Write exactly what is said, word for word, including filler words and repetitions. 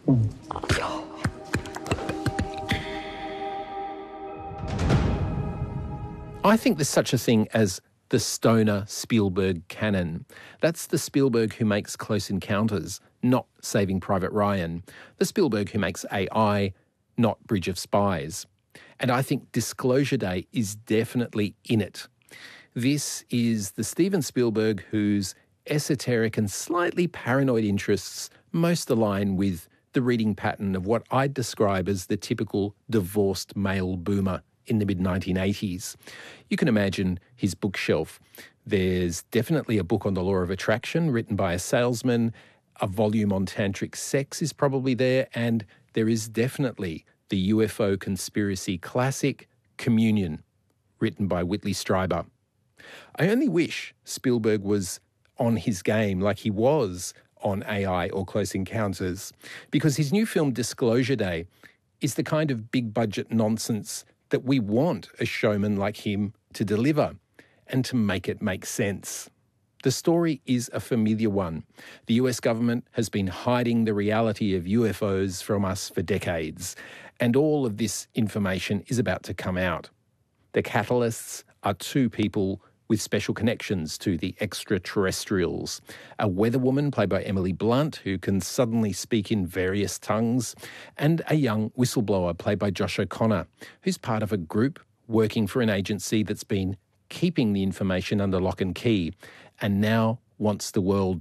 I think there's such a thing as the Stoner Spielberg canon. That's the Spielberg who makes Close Encounters, not Saving Private Ryan. The Spielberg who makes A I, not Bridge of Spies. And I think Disclosure Day is definitely in it. This is the Steven Spielberg whose esoteric and slightly paranoid interests most align with the reading pattern of what I'd describe as the typical divorced male boomer in the mid nineteen eighties. You can imagine his bookshelf. There's definitely a book on the law of attraction written by a salesman, a volume on tantric sex is probably there, and there is definitely the U F O conspiracy classic, Communion, written by Whitley Strieber. I only wish Spielberg was on his game like he was on A I or Close Encounters, because his new film Disclosure Day is the kind of big-budget nonsense that we want a showman like him to deliver and to make it make sense. The story is a familiar one. The U S government has been hiding the reality of U F Os from us for decades, and all of this information is about to come out. The catalysts are two people with special connections to the extraterrestrials. A weatherwoman played by Emily Blunt, who can suddenly speak in various tongues, and a young whistleblower played by Josh O'Connor, who's part of a group working for an agency that's been keeping the information under lock and key and now wants the world